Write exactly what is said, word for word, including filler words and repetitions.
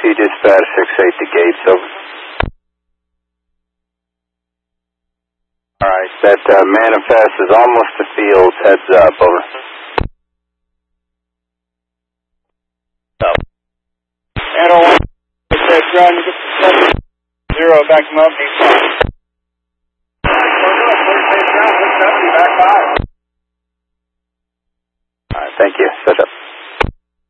two, dispatch six eight to gates, over. Alright, that uh, manifest is almost to fields, heads up, over. Up. Anno one, run, zero, back him up, he's fine.